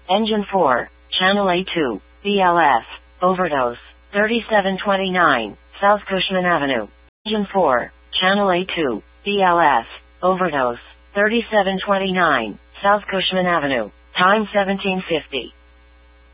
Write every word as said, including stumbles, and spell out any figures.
Engine four, Channel A two, B L S, overdose, thirty-seven twenty-nine, South Cushman Avenue. Engine four, Channel A two, B L S, overdose, thirty-seven twenty-nine, South Cushman Avenue. Time seventeen fifty.